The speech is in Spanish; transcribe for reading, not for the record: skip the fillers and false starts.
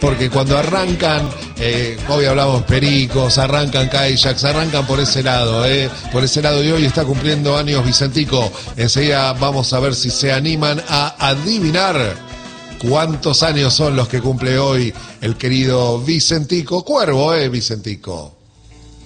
porque cuando arrancan, hoy hablamos pericos, arrancan kayaks, arrancan por ese lado, por ese lado, y hoy está cumpliendo años Vicentico. Enseguida vamos a ver si se animan a adivinar cuántos años son los que cumple hoy el querido Vicentico Cuervo, Vicentico.